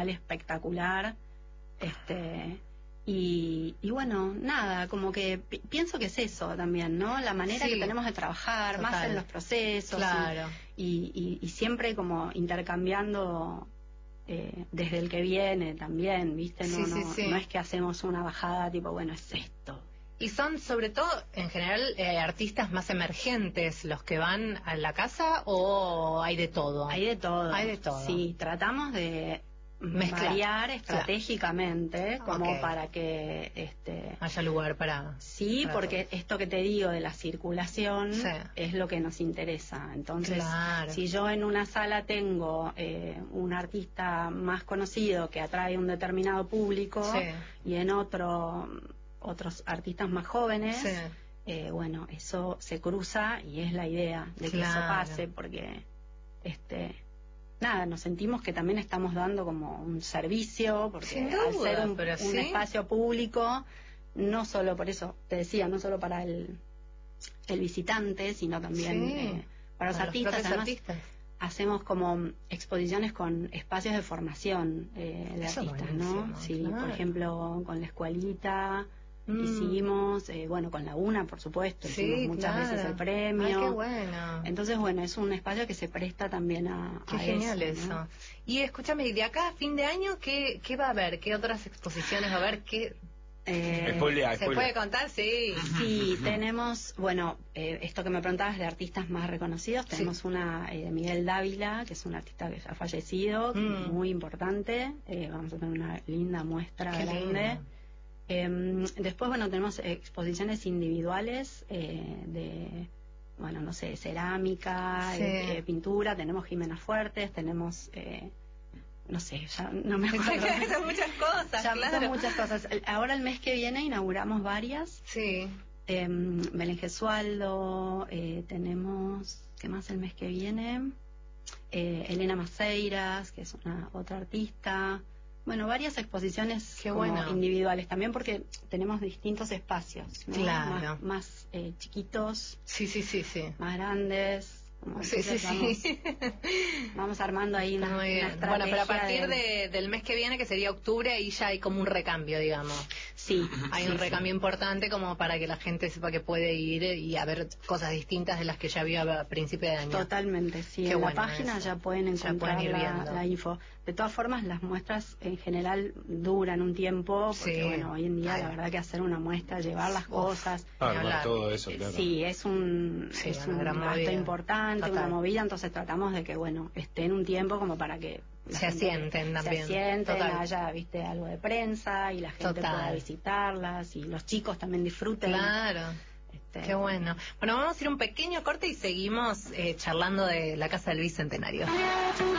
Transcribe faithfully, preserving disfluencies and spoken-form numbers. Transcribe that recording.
sale espectacular. Este... Y, y bueno, nada, como que pi pienso que es eso también, ¿no? La manera sí. que tenemos de trabajar, total. Más en los procesos. Claro. Y, y, y siempre como intercambiando eh, desde el que viene también, ¿viste? No, sí, sí, no, sí. no es que hacemos una bajada tipo, bueno, es esto. Y son sobre todo, en general, eh, artistas más emergentes los que van a la casa, ¿o hay de todo? Hay de todo. Hay de todo. Sí, tratamos de... Mezclar. Variar estratégicamente, claro. Como okay. para que este haya lugar para... Sí, para porque todos. Esto que te digo de la circulación sí. es lo que nos interesa. Entonces, claro. si yo en una sala tengo eh, un artista más conocido que atrae un determinado público sí. y en otro otros artistas más jóvenes, sí. eh, bueno, eso se cruza y es la idea de que claro. eso pase, porque este nada, nos sentimos que también estamos dando como un servicio, porque Sin duda, al ser un, pero un sí. espacio público, no solo por eso, te decía, no solo para el, el visitante, sino también sí. eh, para los para artistas. Los Además, artistas. Hacemos como exposiciones con espacios de formación eh, de eso artistas, ¿no? Sí, claro. por ejemplo, con la escuelita. Mm. Hicimos, eh, bueno, con la UNA, por supuesto, sí, hicimos muchas claro. veces el premio. Ay, qué bueno. Entonces, bueno, es un espacio que se presta también a, qué a genial eso, eso. ¿no? Y escúchame, de acá a fin de año, ¿qué, qué va a haber? ¿Qué otras exposiciones va a haber? ¿Qué... Eh, spoilea, ¿Se spoilea. puede contar? Sí. Sí, tenemos, bueno, eh, esto que me preguntabas de artistas más reconocidos, tenemos sí. una eh, de Miguel Dávila, que es un artista que ya ha fallecido, mm. muy importante. Eh, vamos a tener una linda muestra qué grande. Lindo. Eh, después, bueno, tenemos exposiciones individuales eh, de, bueno, no sé, cerámica, sí. eh, eh, pintura. Tenemos Jimena Fuertes, tenemos, eh, no sé, ya no me acuerdo. son muchas cosas, ya, claro. Son muchas cosas. Ahora el mes que viene inauguramos varias. Sí. Eh, Belén Gesualdo, eh, tenemos, ¿qué más el mes que viene? Eh, Elena Maceiras, que es una otra artista. Bueno, varias exposiciones Qué como bueno. individuales también, porque tenemos distintos espacios, ¿no? Claro. Más, más eh, chiquitos, sí, sí, sí, sí. más grandes. Como sí, sí, vamos, sí. vamos armando ahí una, Muy bien. una estrategia. Bueno, pero a partir de... de, del mes que viene, que sería octubre, ahí ya hay como un recambio, digamos. Sí. Hay sí, un recambio sí. importante como para que la gente sepa que puede ir y a ver cosas distintas de las que ya vio a principio de año. Totalmente, sí. Qué en bueno la página eso. ya pueden encontrar ya pueden ir la, viendo. la info. De todas formas, las muestras en general duran un tiempo, porque sí. bueno, hoy en día Ay. la verdad que hacer una muestra, llevar las Uf. cosas, armar todo eso, claro. Sí, es un, sí, es una un gran gasto movida. importante, Total. una movida, entonces tratamos de que, bueno, estén un tiempo como para que la se gente asienten también. Se asienten, Total. haya, viste, algo de prensa y la gente Total. pueda visitarlas y los chicos también disfruten. Claro. Este, Qué bueno. Bueno, vamos a ir un pequeño corte y seguimos eh, charlando de la Casa del Bicentenario.